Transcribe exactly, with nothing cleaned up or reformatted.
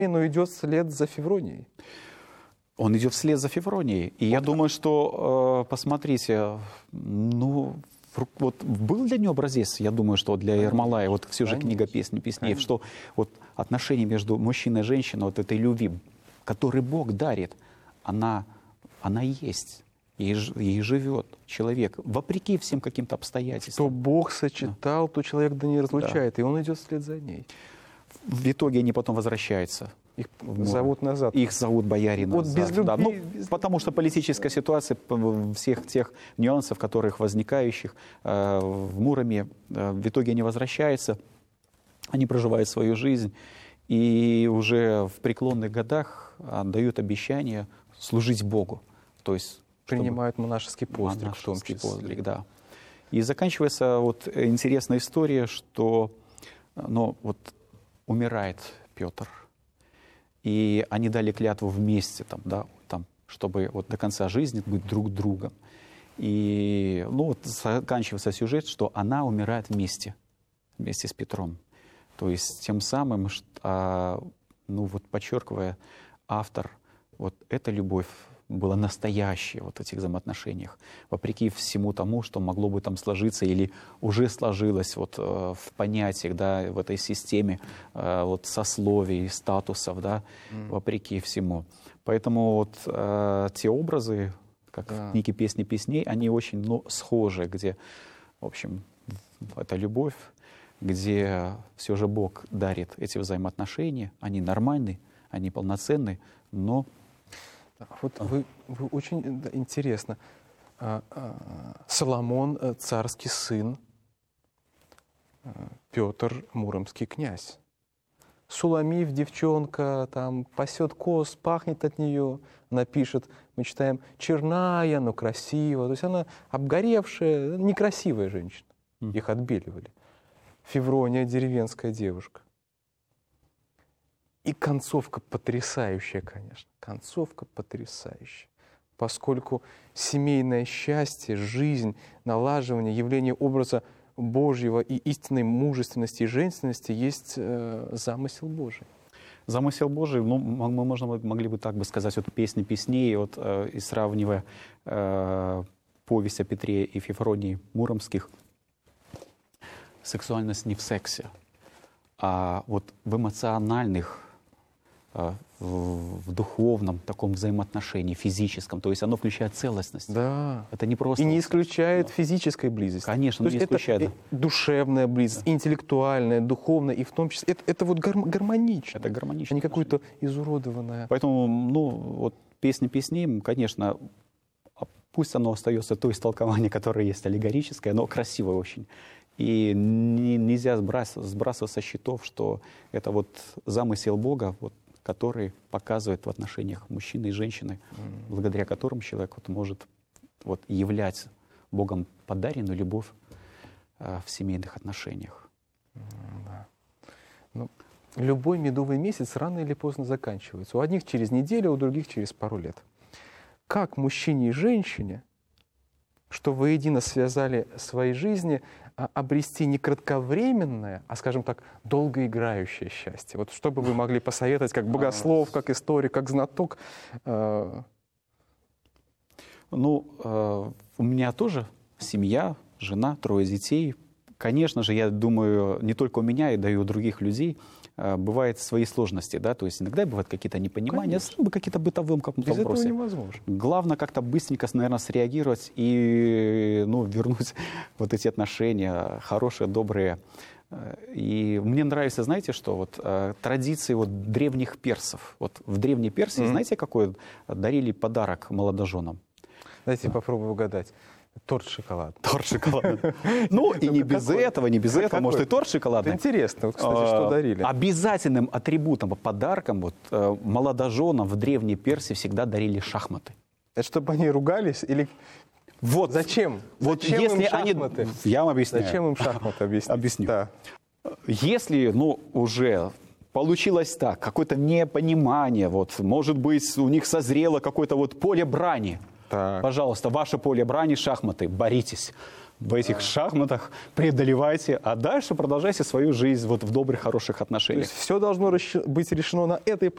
Но идет вслед за Февронией. Он идет вслед за Февронией. И вот. Я думаю, что, э, посмотрите, ну, вот был для нее образец, я думаю, что для Ермолая, вот все же книга «Песни песней», что вот отношения между мужчиной и женщиной, вот этой любви, которую Бог дарит, она, она есть. Ей, ей живет человек, вопреки всем каким-то обстоятельствам. Что Бог сочетал, да. то человек да не разлучает, да. и он идет вслед за ней. В итоге они потом возвращаются. Их зовут назад. Их зовут бояре вот назад. Без любви, да. ну, без... Потому что политическая ситуация, всех тех нюансов, которых возникающих э, в Муроме, э, в итоге они возвращаются, они проживают свою жизнь, и уже в преклонных годах дают обещание служить Богу. То есть принимают монашеский подвиг, монашеский подвиг, да. И заканчивается вот интересная история, что ну, вот, умирает Петр, и они дали клятву вместе, там, да, там, чтобы вот до конца жизни быть друг другом. И ну, вот заканчивается сюжет, что она умирает вместе, вместе с Петром. То есть тем самым, что, ну, вот, подчеркивая, автор, вот эта любовь была настоящая вот в этих взаимоотношениях, вопреки всему тому, что могло бы там сложиться или уже сложилось вот э, в понятиях, да, в этой системе э, вот сословий, статусов, да, mm. вопреки всему. Поэтому вот э, те образы, как да. в книге «Песни песней», они очень ну, схожи, где, в общем, это любовь, где все же Бог дарит эти взаимоотношения, они нормальны, они полноценны, но Вот вы, вы очень да, интересно. А, а, Соломон — царский сын, а, Петр — муромский князь. Суламиф, девчонка, там, пасет коз, пахнет от нее. Она пишет, мы читаем, черная, но красивая. То есть она обгоревшая, некрасивая женщина. Mm. Их отбеливали. Феврония — деревенская девушка. И концовка потрясающая, конечно. Концовка потрясающая. Поскольку семейное счастье, жизнь, налаживание, явление образа Божьего и истинной мужественности и женственности есть э, замысел Божий. Замысел Божий, ну, мы можно, могли бы так бы сказать, вот «Песни песней», вот, э, и сравнивая э, повесть о Петре и Февронии Муромских, сексуальность не в сексе, а вот в эмоциональных, в, в духовном таком взаимоотношении, физическом. То есть оно включает целостность. Да. Это не просто... И не исключает да. физической близости. Конечно, То не есть исключает. Это душевная близость, да. интеллектуальная, духовная, и в том числе... Это, это вот гарм, гармонично. Это гармонично. А не какое-то изуродованное. Поэтому, ну, вот «Песни песней», конечно, пусть оно остается то истолкование, которое есть аллегорическое, но красивое очень. И не, нельзя сбрасывать, сбрасывать со счетов, что это вот замысел Бога, вот, который показывает в отношениях мужчины и женщины, mm. благодаря которым человек вот, может вот, являть Богом подаренную любовь э, в семейных отношениях. Mm, да. Ну, любой медовый месяц рано или поздно заканчивается. У одних через неделю, у других через пару лет. Как мужчине и женщине, что воедино связали свои жизни, обрести не кратковременное, а, скажем так, долгоиграющее счастье? Вот что бы вы могли посоветовать, как богослов, как историк, как знаток? Ну, у меня тоже семья, жена, трое детей. Конечно же, я думаю, не только у меня, и у других людей бывают свои сложности, да, то есть иногда бывают какие-то непонимания, какие-то бытовым каком-то вопросе. Без этого невозможно. Главное как-то быстренько, наверное, среагировать и, ну, вернуть вот эти отношения хорошие, добрые. И мне нравится, знаете, что вот традиции вот древних персов. Вот в Древней Персии, mm-hmm. знаете, какой дарили подарок молодоженам? Дайте да. попробую угадать. Торт шоколад. Торт шоколад. Ну, и не без этого, не без этого. Может, и торт шоколадный. Интересно, кстати, что дарили. Обязательным атрибутом, подарком вот молодоженам в Древней Персии всегда дарили шахматы. Это чтобы они ругались или... Вот. Зачем? Вот Зачем если им шахматы? Они... Я вам объясняю. Зачем им шахматы? Объясню. Объясню. Да. Если, ну, уже получилось так, какое-то непонимание, вот, может быть, у них созрело какое-то вот поле брани. Так. Пожалуйста, ваше поле брани, шахматы, боритесь в этих а. шахматах, преодолевайте, а дальше продолжайте свою жизнь вот в добрых, хороших отношениях. То есть все должно быть решено на этой